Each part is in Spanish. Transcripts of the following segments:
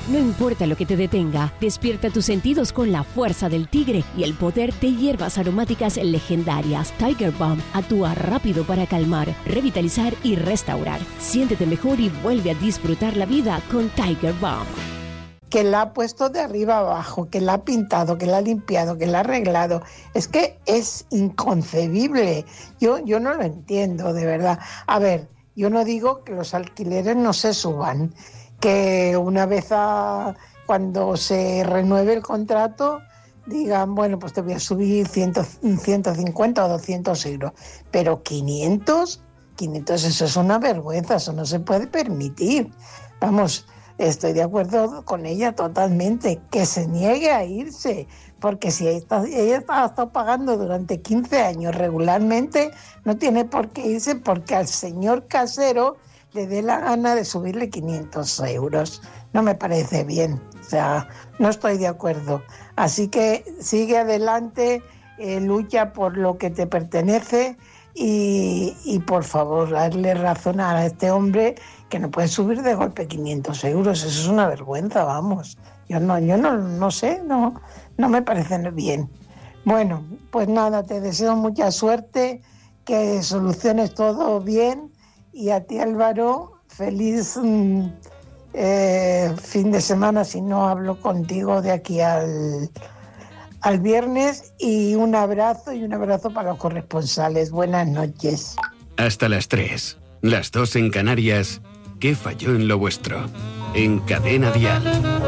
No importa lo que te detenga, despierta tus sentidos con la fuerza del tigre y el poder de hierbas aromáticas legendarias. Tiger Balm actúa rápido para calmar, revitalizar y restaurar. Siéntete mejor y vuelve a disfrutar la vida con Tiger Balm. Que la ha puesto de arriba abajo, que la ha pintado, que la ha limpiado, que la ha arreglado. Es que es inconcebible. Yo no lo entiendo, de verdad. A ver, yo no digo que los alquileres no se suban, que una vez cuando se renueve el contrato digan, bueno, pues te voy a subir 150 o 200 euros. Pero 500, eso es una vergüenza, eso no se puede permitir. Vamos, estoy de acuerdo con ella totalmente, que se niegue a irse, porque si ella ha estado pagando durante 15 años regularmente, no tiene por qué irse porque al señor casero le dé la gana de subirle 500 euros. No me parece bien, o sea, no estoy de acuerdo. Así que sigue adelante, lucha por lo que te pertenece y por favor, darle razón a este hombre que no puede subir de golpe 500 euros. Eso es una vergüenza, vamos. Yo no sé, no me parece bien. Bueno, pues nada, te deseo mucha suerte, que soluciones todo bien, y a ti, Álvaro, feliz fin de semana si no hablo contigo de aquí al viernes, y un abrazo para los corresponsales. Buenas noches. Hasta las 3, las 2 en Canarias. ¿Qué falló en lo vuestro? En Cadena Dial.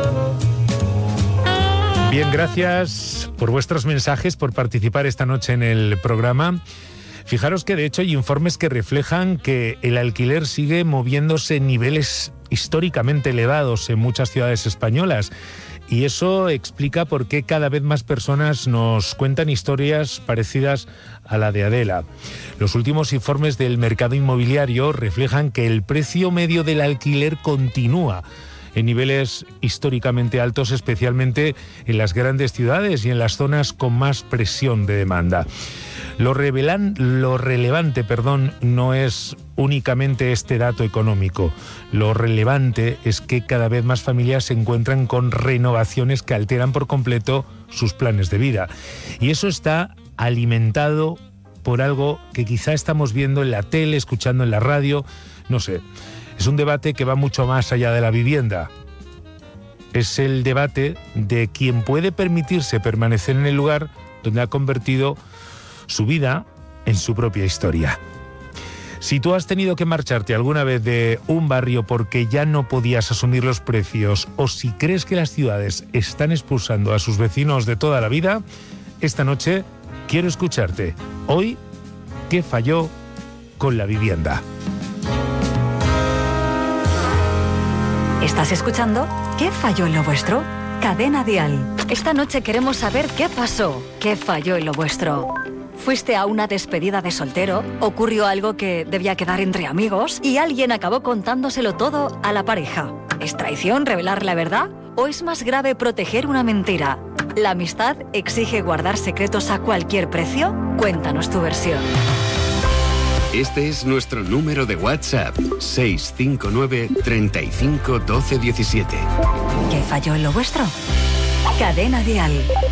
Bien, gracias por vuestros mensajes, por participar esta noche en el programa. Fijaros que de hecho hay informes que reflejan que el alquiler sigue moviéndose en niveles históricamente elevados en muchas ciudades españolas. Y eso explica por qué cada vez más personas nos cuentan historias parecidas a la de Adela. Los últimos informes del mercado inmobiliario reflejan que el precio medio del alquiler continúa en niveles históricamente altos, especialmente en las grandes ciudades y en las zonas con más presión de demanda. Lo relevante, no es únicamente este dato económico. Lo relevante es que cada vez más familias se encuentran con renovaciones que alteran por completo sus planes de vida. Y eso está alimentado por algo que quizá estamos viendo en la tele, escuchando en la radio, no sé. Es un debate que va mucho más allá de la vivienda. Es el debate de quien puede permitirse permanecer en el lugar donde ha convertido su vida en su propia historia. Si tú has tenido que marcharte alguna vez de un barrio porque ya no podías asumir los precios, o si crees que las ciudades están expulsando a sus vecinos de toda la vida, esta noche quiero escucharte. Hoy, ¿qué falló con la vivienda? ¿Estás escuchando? ¿Qué falló en lo vuestro? Cadena Dial. Esta noche queremos saber qué pasó, qué falló en lo vuestro. ¿Fuiste a una despedida de soltero? ¿Ocurrió algo que debía quedar entre amigos y alguien acabó contándoselo todo a la pareja? ¿Es traición revelar la verdad o es más grave proteger una mentira? ¿La amistad exige guardar secretos a cualquier precio? Cuéntanos tu versión. Este es nuestro número de WhatsApp, 659 35 12 17. ¿Qué falló en lo vuestro? Cadena Dial.